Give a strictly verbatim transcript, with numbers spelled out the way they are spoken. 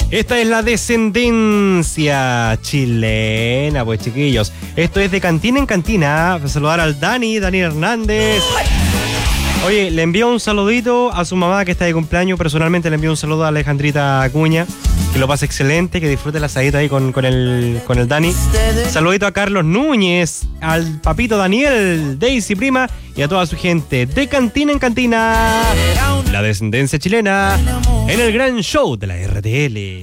Esta es la descendencia chilena, pues chiquillos. Esto es de Cantina en Cantina. Voy a saludar al Dani, Dani Hernández. Oye, le envío un saludito a su mamá que está de cumpleaños. Personalmente le envío un saludo a Alejandrita Acuña. Que lo pase excelente, que disfrute la asadita ahí con, con, el, con el Dani. Saludito a Carlos Núñez, al papito Daniel, Daisy Prima y a toda su gente de Cantina en Cantina. La descendencia chilena en el gran show de la R T L.